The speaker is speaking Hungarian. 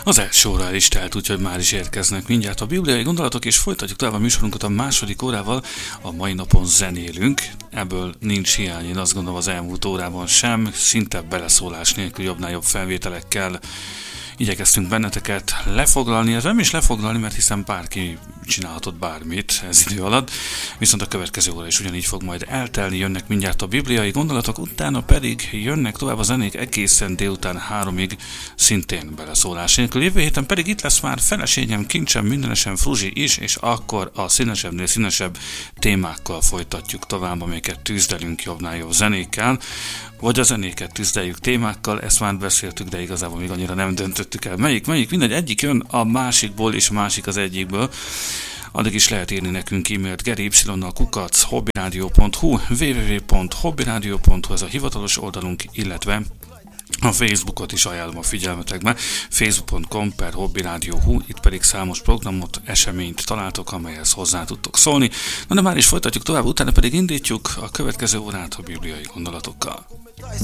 Az első óra is telt, úgyhogy már is érkeznek mindjárt a bibliai gondolatok, és folytatjuk tovább a műsorunkat a második órával. A mai napon zenélünk, ebből nincs hiány, én azt gondolom az elmúlt órában sem, szinte beleszólás nélkül, jobbnál jobb felvételekkel igyekeztünk benneteket lefoglalni, ez nem is lefoglalni, mert hiszen bárki csinálhatott bármit ez idő alatt, viszont a következő óra is ugyanígy fog majd eltelni, jönnek mindjárt a bibliai gondolatok, utána pedig jönnek tovább a zenék egészen délután 3-ig, szintén beleszólás nélkül. Jövő héten pedig itt lesz már feleségem, kincsem, mindenesen Fruzsi is, és akkor a színesebbnél színesebb témákkal folytatjuk tovább, amelyeket tűzdelünk jobbnál jobb zenékkel, vagy a zenéket tűzdeljük témákkal, ezt már beszéltük, de igazából még annyira nem döntöttük el. Melyik, mindegy, egyik jön a másikból, és a másik az egyikből. Addig is lehet írni nekünk e-mailt geri@hobbyradio.hu, www.hobbyradio.hu, ez a hivatalos oldalunk, illetve a Facebookot is ajánlom a figyelmetekbe, facebook.com/hobbyradio.hu, itt pedig számos programot, eseményt találtok, amelyhez hozzá tudtok szólni. Na de már is folytatjuk tovább, utána pedig indítjuk a következő órát a bibliai gondolatokkal.